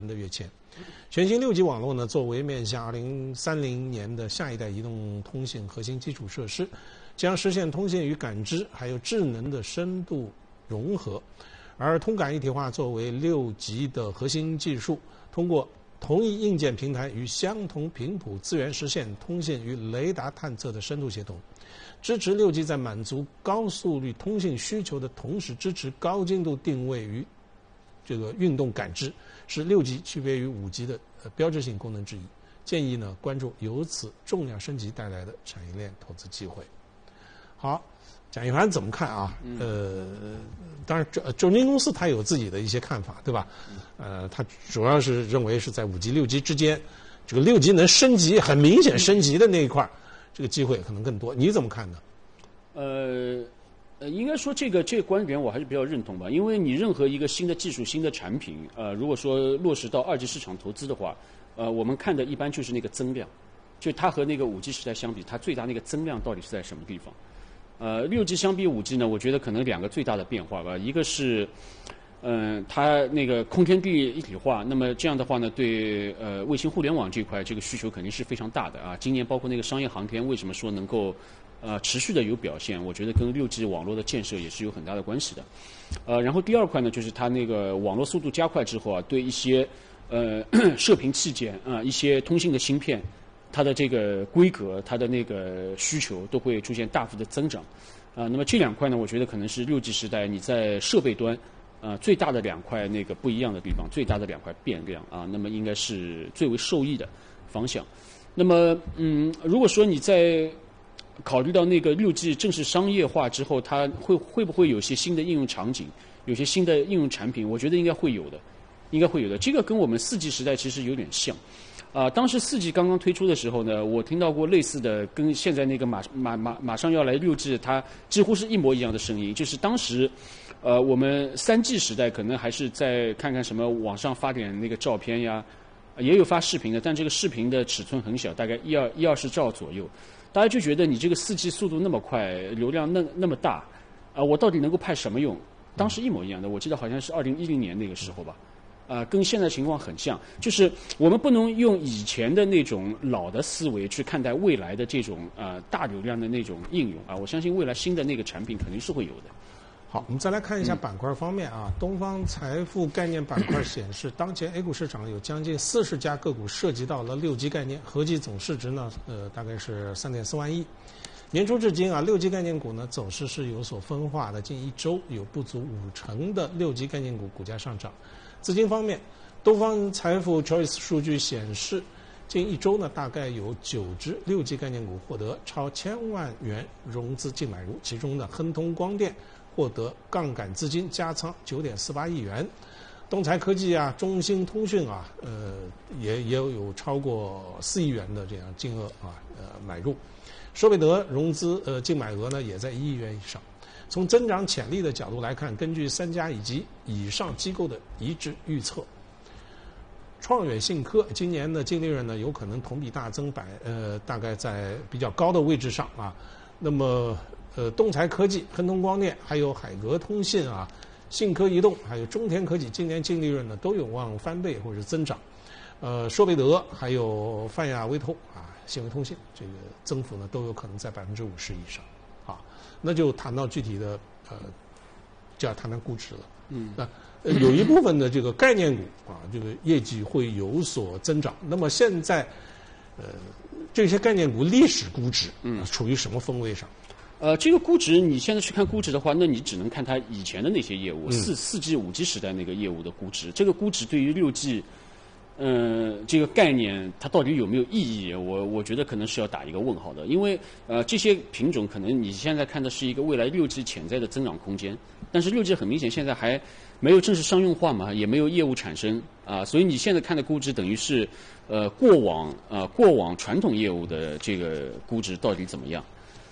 的跃迁。全新6G 网络呢，作为面向2030年的下一代移动通信核心基础设施，将实现通信与感知还有智能的深度融合。而通感一体化作为6G 的核心技术，通过同一硬件平台与相同频谱资源，实现通信与雷达探测的深度协同，支持6G 在满足高速率通信需求的同时，支持高精度定位与这个运动感知，是6G区别于5G 的标志性功能之一。建议呢关注由此重量升级带来的产业链投资机会。好，蒋一凡怎么看啊？当然中金公司它有自己的一些看法，对吧？它主要是认为是在5G、6G 之间，这个6G 能升级，很明显升级的那一块，这个机会可能更多。你怎么看呢？ 应该说这个观点我还是比较认同吧，因为你任何一个新的技术、新的产品，如果说落实到2级市场投资的话，我们看的一般就是那个增量，就它和那个5G 时代相比，它最大那个增量到底是在什么地方？6G 相比5G呢，我觉得可能2个最大的变化吧，一个是，它那个空天地一体化，那么这样的话呢，对卫星互联网这块这个需求肯定是非常大的啊。今年包括那个商业航天，为什么说能够持续的有表现？我觉得跟6G 网络的建设也是有很大的关系的。然后第二块呢，就是它那个网络速度加快之后啊，对一些射频器件一些通信的芯片，它的这个规格、它的那个需求都会出现大幅的增长。那么这2块呢，我觉得可能是6G 时代你在设备端最大的2块那个不一样的地方，最大的2块变量啊，那么应该是最为受益的方向。那么如果说你在考虑到那个6G 正式商业化之后，它会不会有些新的应用场景，有些新的应用产品？我觉得应该会有的，应该会有的。这个跟我们4G 时代其实有点像。当时4G 刚刚推出的时候呢，我听到过类似的，跟现在那个马上要来6G，它几乎是一模一样的声音。就是当时，我们3G 时代可能还是在看看什么网上发点那个照片呀，也有发视频的，但这个视频的尺寸很小，大概120兆左右。大家就觉得你这个4G 速度那么快，流量那么大，我到底能够派什么用？当时一模一样的，我记得好像是2010年那个时候吧。跟现在情况很像，就是我们不能用以前的那种老的思维去看待未来的这种大流量的那种应用啊。我相信未来新的那个产品肯定是会有的。 好，我们再来看一下板块方面啊。东方财富概念板块显示，当前 A 股市场有将近40家个股涉及到了6G 概念，合计总市值呢，大概是3.4万亿。年初至今啊，6G 概念股呢走势是有所分化的，近1周有不足50%的6G 概念股股价上涨。资金方面，东方财富 Choice 数据显示，近1周呢，大概有9只6G 概念股获得超1000万元融资净买入，其中呢，亨通光电获得杠杆资金加仓9.48亿元，东财科技啊、中兴通讯啊，也有超过4亿元的这样金额买入，舍贝德融资净买额呢也在1亿元以上。从增长潜力的角度来看，根据3家以及以上机构的一致预测，创远信科今年的净利润呢有可能同比大增大概在比较高的位置上啊。那么东财科技、亨通光电还有海格通信啊、信科移动还有中田科技今年净利润呢都有望翻倍或者增长。舍贝德还有泛亚微通啊、信维通信这个增幅呢都有可能在50%以上。那就谈到具体的就要谈谈估值了。有一部分的这个概念股这个业绩会有所增长。那么现在这些概念股历史估值处于什么风位上？ 这个估值你现在去看估值的话，那你只能看它以前的那些业务，4G、5G 时代那个业务的估值。这个估值对于6G。这个概念它到底有没有意义？我觉得可能是要打一个问号的，因为这些品种可能你现在看的是一个未来6G 潜在的增长空间，但是6G 很明显现在还没有正式商用化嘛，也没有业务产生所以你现在看的估值等于是过往传统业务的这个估值到底怎么样？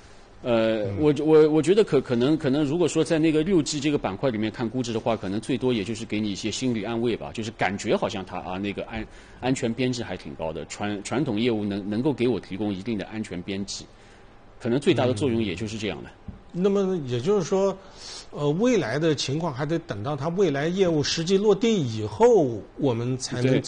我觉得可能，如果说在那个6G 这个板块里面看估值的话，可能最多也就是给你一些心理安慰吧，就是感觉好像它那个安全边际还挺高的，传统业务能够给我提供一定的安全边际，可能最大的作用也就是这样的。 那么也就是说，未来的情况还得等到它未来业务实际落地以后，我们才能